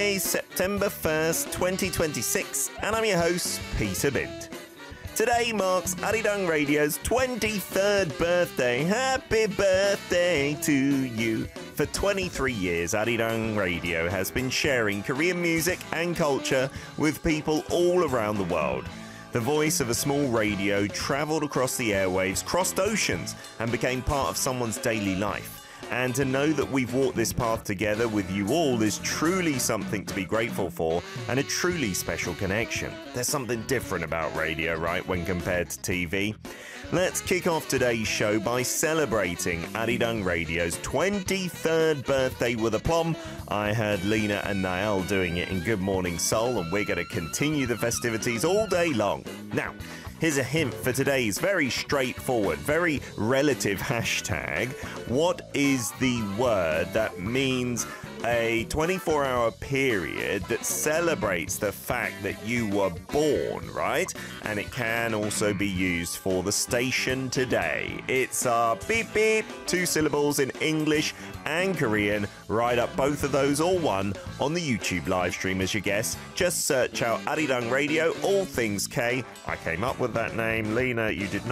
September 1st, 2026, and I'm your host, Peter Bint. Today marks Arirang Radio's 23rd birthday. Happy birthday to you. For 23 years, Arirang Radio has been sharing Korean music and culture with people all around the world. The voice of a small radio travelled across the airwaves, crossed oceans, and became part of someone's daily life. And to know that we've walked this path together with you all is truly something to be grateful for and a truly special connection. There's something different about radio, right, when compared to TV? Let's kick off today's show by celebrating Arirang Radio's 23rd birthday with aplomb. I heard Lena and Niall doing it in Good Morning Seoul, and we're going to continue the festivities all day long. Now, here's a hint for today's very straightforward, very relative hashtag. What is the word that means a 24-hour period that celebrates the fact that you were born, right? And it can also be used for the station today. It's beep beep, 2 syllables in English and Korean. Write up both of those or one on the YouTube live stream as your guess. Just search out Arirang Radio, all things K. I came up with that name. Lena, you did not.